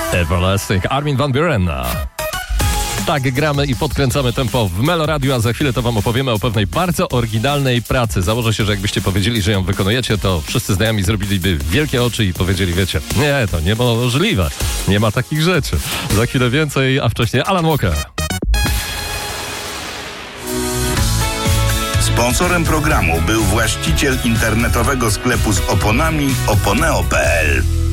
Everlasting, Armin van Buuren. Tak, gramy i podkręcamy tempo w Melo Radio, a za chwilę to wam opowiemy o pewnej bardzo oryginalnej pracy. Założę się, że jakbyście powiedzieli, że ją wykonujecie, to wszyscy znajomi zrobiliby wielkie oczy i powiedzieli, wiecie, nie, to niemożliwe, nie ma takich rzeczy. Za chwilę więcej, a wcześniej Alan Walker. Sponsorem programu był właściciel internetowego sklepu z oponami oponeo.pl.